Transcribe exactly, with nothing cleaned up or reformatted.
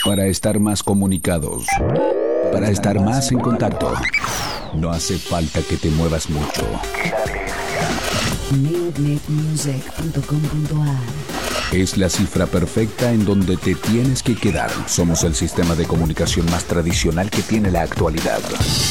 Para estar más comunicados, para estar más en contacto, no hace falta que te muevas mucho. neod net music punto com punto a r Es la cifra perfecta en donde te tienes que quedar. Somos el sistema de comunicación más tradicional que tiene la actualidad.